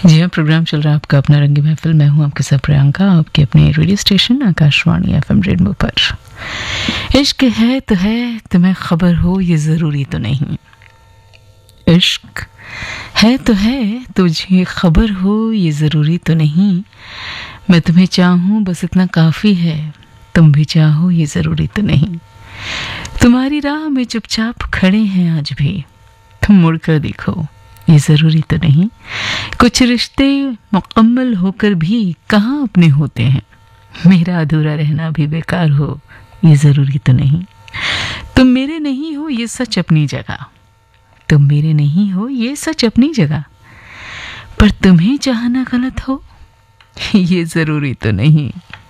जी हाँ, प्रोग्राम चल रहा है आपका अपना रंगी महफिल। मैं हूँ आपके साथ प्रियंका, आपके अपने radio station Akashvani FM rainbow पर। इश्क है, तुम्हें खबर हो ये ज़रूरी तो नहीं। इश्क है, तुझे खबर हो ये ज़रूरी तो नहीं। मैं तुम्हें चाहूँ बस इतना काफ़ी है, तुम भी चाहो ये ज़रूरी तो नहीं। तुम्हारी राह में चुपचाप खड़े हैं आज भी, तुम मुड़कर देखो ये ज़रूरी तो नहीं। कुछ रिश्ते मुकम्मल होकर भी कहाँ अपने होते हैं, मेरा अधूरा रहना भी बेकार हो ये ज़रूरी तो नहीं। तुम मेरे नहीं हो ये सच अपनी जगह, तुम मेरे नहीं हो ये सच अपनी जगह, पर तुम्हें चाहना गलत हो ये ज़रूरी तो नहीं।